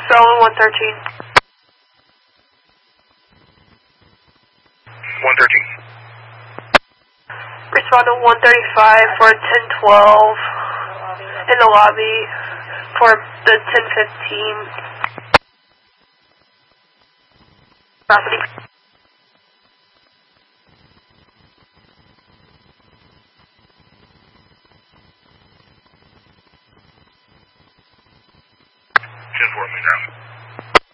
Bravo 113. 113. Respond to 135 for 1012 in the lobby for the 1015 property. Just working now.